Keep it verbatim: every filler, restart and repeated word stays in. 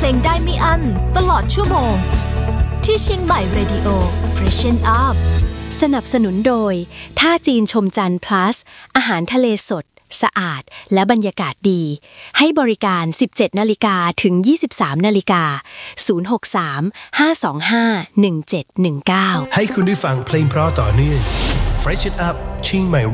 งได้ไม่อั้นตลอดชั่วโมงที่เชียงใหม่ Radio Freshen Up สนับสนุนโดยท่าจีนชมจันทร์ plus อาหารทะเลสดสะอาดและบรรยากาศดีให้บริการ สิบเจ็ดนาฬิกา ถึง ยี่สิบสามนาฬิกา ศูนย์ หก สาม ห้า สอง ห้า หนึ่ง เจ็ด หนึ่ง เก้าให้คุณได้ฟังเพลงเพราะต่อเนื่อง Fresh It Up เชียงใหม่